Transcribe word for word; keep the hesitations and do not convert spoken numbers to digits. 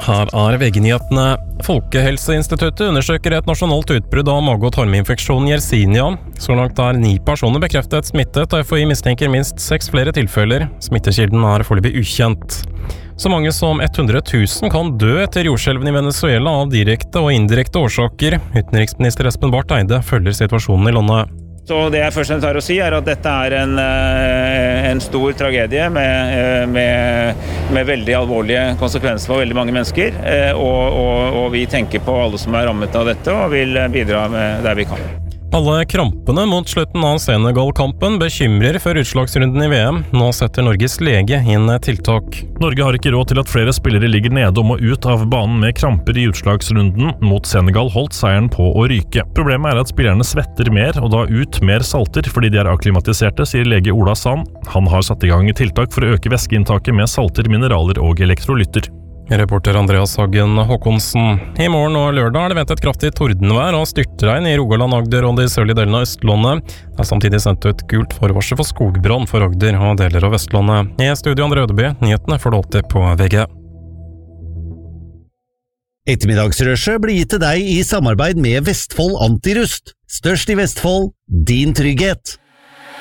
Her er V G-nyhetene. Folkehelseinstituttet undersøker et nasjonalt utbrudd av mage- og tarminfeksjon Yersinia. Så langt er ni personer bekreftet smittet, og F H I mistenker minst seks flere tilfeller. Smittekilden er foreløpig ukjent. Så mange som hundre tusen kan dø etter jordskjelven i Venezuela av direkte og indirekte årsaker. Utenriksminister Espen Barth Eide følger situasjonen i landet. Så det jeg først og fremst har å si er at dette er en, en stor tragedie med, med, med veldig alvorlige konsekvenser for veldig mange mennesker, og, og, og vi tenker på alle som er rammet av dette og vil bidra med der vi kan. Alle krampene mot slutten av Senegal-kampen bekymrer før utslagsrunden i V M. Nå setter Norges lege inn tiltak. Norge har ikke råd til at flere spillere ligger nede og må ut av banen med kramper i utslagsrunden. Mot Senegal holdt seieren på å ryke. Problemet er at spillerne svetter mer, og da ut mer salter fordi de er akklimatiserte, sier lege Ola Sand. Han har satt i gang tiltak for å øke væskeinntaket med salter, mineraler og elektrolytter. Reporter Andreas Hagen Håkonsen. I morgen og lørdag er det ventet kraftig tordenvær og styrtregn i Rogaland, Agder og de sørlige delene av Østlandet. Det er samtidig sendt ut gult forvarsel for skogbrann for Agder og deler av Vestlandet. I studio Andre Ødeby, nyhetene får du alltid på V G. Ettermiddagsrushet blir gitt til deg i samarbeid med Vestfold Antirust. Størst i Vestfold, din trygghet.